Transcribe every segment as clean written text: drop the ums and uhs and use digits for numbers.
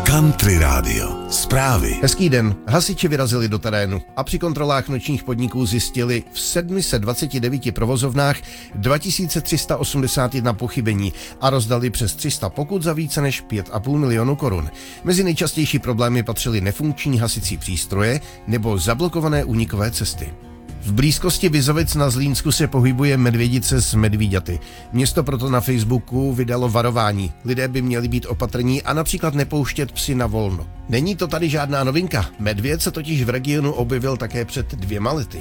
Country Radio. Zprávy. Hezký den. Hasiči vyrazili do terénu a při kontrolách nočních podniků zjistili v 729 provozovnách 2381 pochybení a rozdali přes 300 pokut za více než 5,5 milionu korun. Mezi nejčastější problémy patřily nefunkční hasicí přístroje nebo zablokované únikové cesty. V blízkosti Vizovic na Zlínsku se pohybuje medvědice s medvíďaty. Město proto na Facebooku vydalo varování. Lidé by měli být opatrní a například nepouštět psy na volno. Není to tady žádná novinka. Medvěd se totiž v regionu objevil také před 2 lety.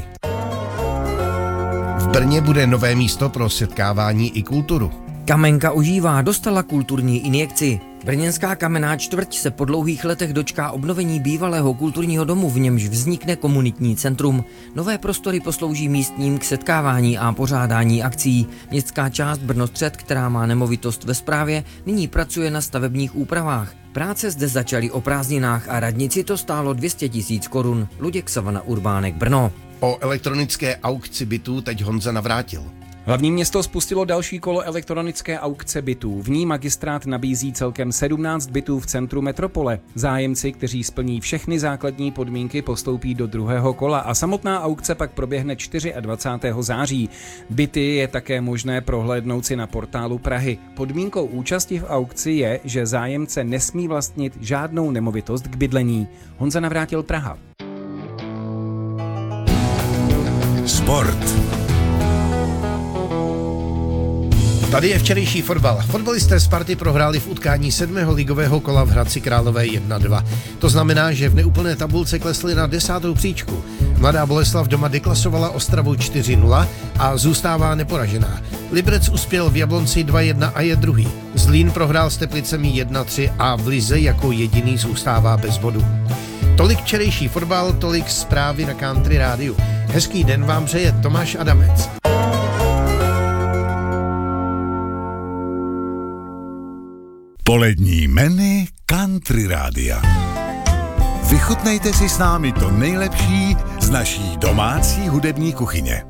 V Brně bude nové místo pro setkávání i kulturu. Kamenka ožívá, dostala kulturní injekci. Brněnská kamenná čtvrť se po dlouhých letech dočká obnovení bývalého kulturního domu, v němž vznikne komunitní centrum. Nové prostory poslouží místním k setkávání a pořádání akcí. Městská část Brnostřed, která má nemovitost ve správě, nyní pracuje na stavebních úpravách. Práce zde začaly o prázdninách a radnici to stálo 200 000 korun. Luděk Savana, Urbánek, Brno. O elektronické aukci bytů teď Honza Navrátil. Hlavní město spustilo další kolo elektronické aukce bytů. V ní magistrát nabízí celkem 17 bytů v centru metropole. Zájemci, kteří splní všechny základní podmínky, postoupí do druhého kola a samotná aukce pak proběhne 24. září. Byty je také možné prohlédnout si na portálu Prahy. Podmínkou účasti v aukci je, že zájemce nesmí vlastnit žádnou nemovitost k bydlení. Honza Navrátil, Praha. Sport. Tady je včerejší fotbal. Fotbalisté Sparty prohráli v utkání 7. ligového kola v Hradci Králové 1-2. To znamená, že v neúplné tabulce klesli na 10. příčku. Mladá Boleslav doma deklasovala Ostravu 4-0 a zůstává neporažená. Liberec uspěl v Jablonci 2-1 a je druhý. Zlín prohrál s Teplicemi 1-3 a v lize jako jediný zůstává bez bodu. Tolik včerejší fotbal, tolik zprávy na Country Rádiu. Hezký den vám přeje Tomáš Adamec. Polední menu Country Rádia. Vychutnejte si s námi to nejlepší z naší domácí hudební kuchyně.